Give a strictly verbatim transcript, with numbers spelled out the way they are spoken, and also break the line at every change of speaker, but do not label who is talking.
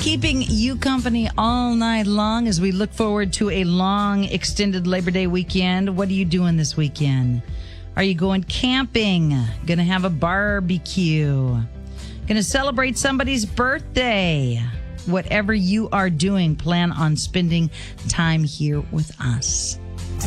keeping you company all night long as we look forward to a long, extended Labor Day weekend. What are you doing this weekend? Are you going camping? Gonna have a barbecue? Gonna celebrate somebody's birthday? Whatever you are doing, plan on spending time here with us.